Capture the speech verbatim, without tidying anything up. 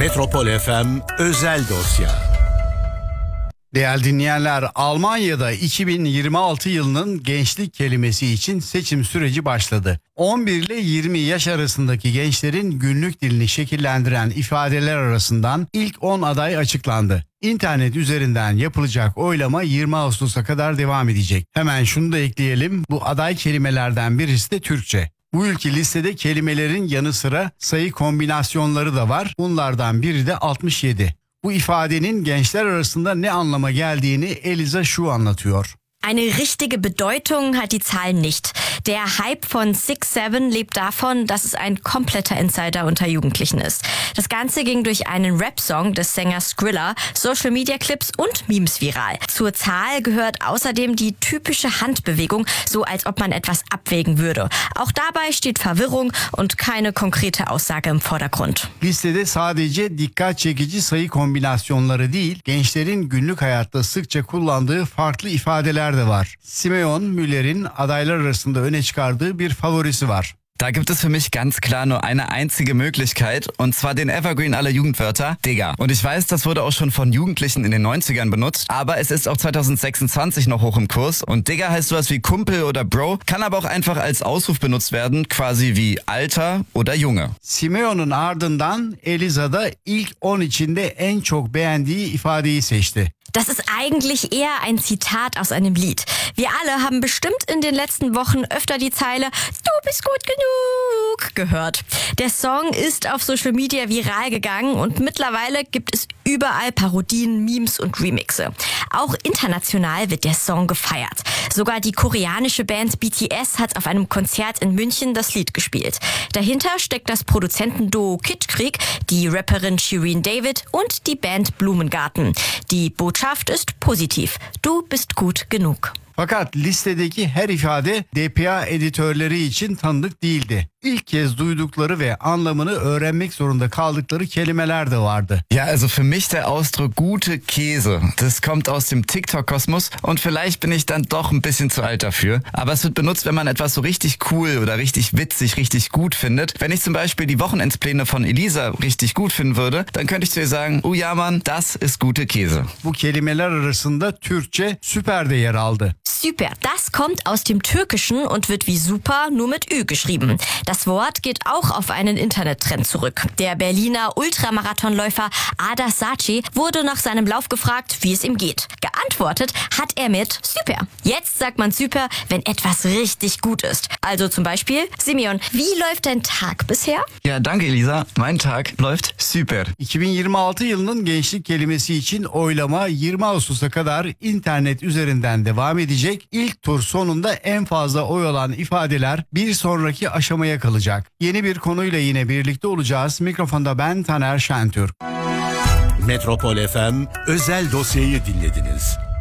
Metropol F M özel dosya. Değerli dinleyenler, Almanya'da iki bin yirmi altı yılının gençlik kelimesi için seçim süreci başladı. on bir ile yirmi yaş arasındaki gençlerin günlük dilini şekillendiren ifadeler arasından ilk on aday açıklandı. İnternet üzerinden yapılacak oylama yirmi Ağustos'a kadar devam edecek. Hemen şunu da ekleyelim, bu aday kelimelerden birisi de Türkçe. Bu ülke listede kelimelerin yanı sıra sayı kombinasyonları da var. Bunlardan biri de altmış yedi. Bu ifadenin gençler arasında ne anlama geldiğini Eliza Schuh anlatıyor. Eine richtige Bedeutung hat die Zahl nicht. Der Hype von Six Seven lebt davon, dass es ein kompletter Insider unter Jugendlichen ist. Das Ganze ging durch einen Rap-Song des Sängers Skrilla, Social-Media-Clips und Memes viral. Zur Zahl gehört außerdem die typische Handbewegung, so als ob man etwas abwägen würde. Auch dabei steht Verwirrung und keine konkrete Aussage im Vordergrund. Listede sadece dikkat çekici sayı kombinasyonları değil, gençlerin günlük hayatta sıkça kullandığı farklı ifadeler de var. Simeon Müller'in adaylar arasında öne çıkardığı bir favorisi var. Da gibt es für mich ganz klar nur eine einzige Möglichkeit, und zwar den Evergreen aller Jugendwörter, Digga. Und ich weiß, das wurde auch schon von Jugendlichen in den neunzigern benutzt, aber es ist auch zwanzig sechsundzwanzig noch hoch im Kurs. Und Digga heißt sowas wie Kumpel oder Bro, kann aber auch einfach als Ausruf benutzt werden, quasi wie Alter oder Junge. Simeon'un ardından Eliza da ilk on içinde en çok beğendiği ifadeyi seçti. Das ist eigentlich eher ein Zitat aus einem Lied. Wir alle haben bestimmt in den letzten Wochen öfter die Zeile "Du bist gut genug" gehört. Der Song ist auf Social Media viral gegangen und mittlerweile gibt es überall Parodien, Memes und Remixe. Auch international wird der Song gefeiert. Sogar die koreanische Band B T S hat auf einem Konzert in München das Lied gespielt. Dahinter steckt das Produzentenduo Kid Creek, die Rapperin Shirin David und die Band Blumengarten. Die Botschaft ist positiv. Du bist gut genug. Fakat listedeki her ifade D P A editörleri için tanıdık değildi. İlk kez duydukları ve anlamını öğrenmek zorunda kaldıkları kelimeler de vardı. Ja, also für mich der Ausdruck gute Käse. Das kommt aus dem TikTok-Kosmos und vielleicht bin ich dann doch ein bisschen zu alt dafür. Aber es wird benutzt, wenn man etwas so richtig cool oder richtig witzig, richtig gut findet. Wenn ich zum Beispiel die Wochenendspläne von Elisa richtig gut finden würde, dann könnte ich zu ihr sagen, oh ja Mann, das ist gute Käse. Bu kelimeler arasında Türkçe süper de yer aldı. Super, das kommt aus dem Türkischen und wird wie super nur mit Ü geschrieben. Das Wort geht auch auf einen Internettrend zurück. Der Berliner Ultramarathonläufer Ada Saci wurde nach seinem Lauf gefragt, wie es ihm geht. Geantwortet hat er mit Super. Jetzt sagt man Super, wenn etwas richtig gut ist. Also zum Beispiel, Simeon, wie läuft dein Tag bisher? Ja, danke Elisa. Mein Tag läuft super. iki bin yirmi altı yılının gençlik kelimesi için oylama yirmi Ağustos'a kadar internet üzerinden devam edecek. İlk tur sonunda en fazla oy alan ifadeler bir sonraki aşamaya kalacak. Yeni bir konuyla yine birlikte olacağız. Mikrofonda ben Taner Şentürk. Metropol F M özel dosyayı dinlediniz.